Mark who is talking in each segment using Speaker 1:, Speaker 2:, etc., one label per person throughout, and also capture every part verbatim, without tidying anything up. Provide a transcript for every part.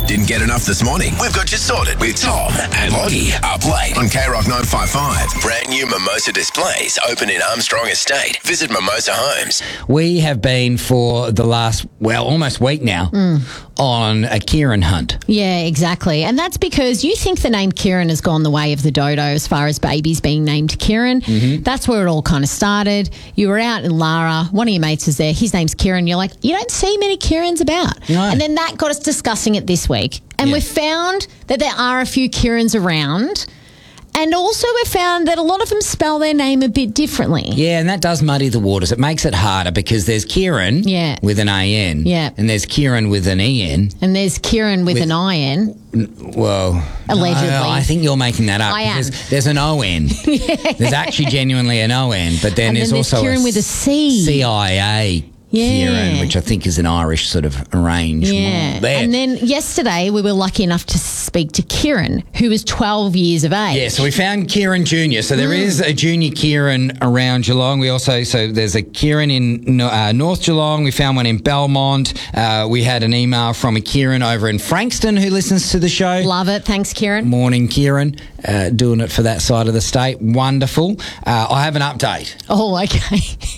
Speaker 1: Didn't get enough this morning? We've got you sorted with Tom and Loggy up late on K Rock nine five five. Brand new Mimosa displays open in Armstrong Estate. Visit Mimosa Homes.
Speaker 2: We have been for the last, well, almost week now mm. on a Kieran hunt.
Speaker 3: Yeah, exactly. And that's because you think the name Kieran has gone the way of the dodo as far as babies being named Kieran. Mm-hmm. That's where it all kind of started. You were out in Lara. One of your mates is there. His name's Kieran. You're like, you don't see many Kierans about.
Speaker 2: No.
Speaker 3: And then that got us discussing it this week. And
Speaker 2: Yeah.
Speaker 3: we found that there are a few Kierans around. And also we found that a lot of them spell their name a bit differently.
Speaker 2: Yeah, and that does muddy the waters. It makes it harder because there's Kieran
Speaker 3: Yeah.
Speaker 2: with an A N.
Speaker 3: Yeah.
Speaker 2: And there's Kieran with an E N.
Speaker 3: And there's Kieran with,
Speaker 2: With-
Speaker 3: an I N.
Speaker 2: Well,
Speaker 3: Allegedly.
Speaker 2: no, I think you're making that up.
Speaker 3: I am.
Speaker 2: Because there's an O N. There's actually genuinely an O N, but then
Speaker 3: And
Speaker 2: there's
Speaker 3: then there's
Speaker 2: also
Speaker 3: Kieran with a C.
Speaker 2: C I A
Speaker 3: Yeah.
Speaker 2: Kieran, which I think is an Irish sort of arrangement.
Speaker 3: Yeah.
Speaker 2: There.
Speaker 3: And then yesterday we were lucky enough to speak to Kieran, who was twelve years of age.
Speaker 2: Yeah, so we found Kieran Junior So there
Speaker 3: Mm.
Speaker 2: is a junior Kieran around Geelong. We also, so there's a Kieran in uh, North Geelong. We found one in Belmont. Uh, we had an email from a Kieran over in Frankston who listens to the show.
Speaker 3: Love it. Thanks, Kieran.
Speaker 2: Morning, Kieran. Uh, doing it for that side of the state. Wonderful. Uh, I have an update.
Speaker 3: Oh, okay.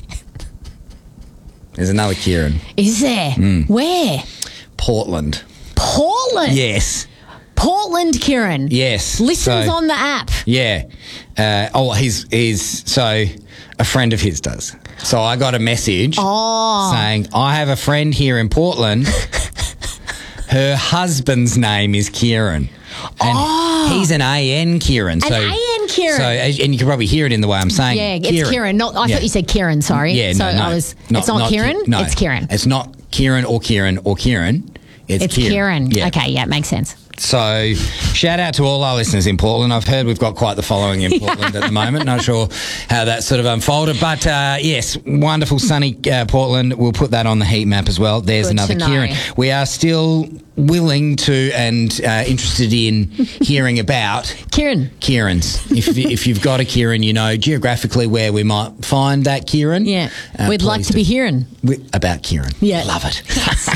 Speaker 2: There's another Kieran.
Speaker 3: Is there?
Speaker 2: Mm.
Speaker 3: Where?
Speaker 2: Portland.
Speaker 3: Portland.
Speaker 2: Yes.
Speaker 3: Portland, Kieran.
Speaker 2: Yes.
Speaker 3: Listens
Speaker 2: So-
Speaker 3: on the app.
Speaker 2: Yeah. Uh, oh, he's, he's, so a friend of his does. So I got a message
Speaker 3: Oh.
Speaker 2: saying, I have a friend here in Portland. Her husband's name is Kieran. And
Speaker 3: Oh.
Speaker 2: he's an A N Kieran.
Speaker 3: An
Speaker 2: so,
Speaker 3: A N Kieran.
Speaker 2: So, and you can probably hear it in the way I'm saying.
Speaker 3: Yeah, it's Kieran. Not, I
Speaker 2: Yeah.
Speaker 3: thought you said Kieran, sorry.
Speaker 2: Yeah,
Speaker 3: so
Speaker 2: no, no.
Speaker 3: I was, it's not, Kieran?
Speaker 2: Ki- no.
Speaker 3: It's Kieran.
Speaker 2: It's not Kieran or Kieran or Kieran. It's,
Speaker 3: It's Kieran.
Speaker 2: Yeah.
Speaker 3: Okay, yeah, it makes sense.
Speaker 2: So, shout out to all our listeners in Portland. I've heard we've got quite the following in Portland at the moment. Not sure how that sort of unfolded, but uh, yes, wonderful sunny uh, Portland. We'll put that on the heat map as well. There's
Speaker 3: Good
Speaker 2: another
Speaker 3: to know.
Speaker 2: Kieran. We are still willing to and uh, interested in hearing about
Speaker 3: Kieran.
Speaker 2: Kierans. If if you've got a Kieran, you know geographically where we might find that Kieran.
Speaker 3: Yeah.
Speaker 2: uh,
Speaker 3: We'd like
Speaker 2: please
Speaker 3: to
Speaker 2: do.
Speaker 3: be hearing.
Speaker 2: We, about Kieran.
Speaker 3: Yeah.
Speaker 2: Love it.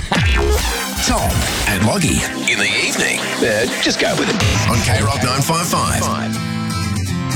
Speaker 1: Tom and Loggy in the evening. Uh, just go with it on K Rock nine five five.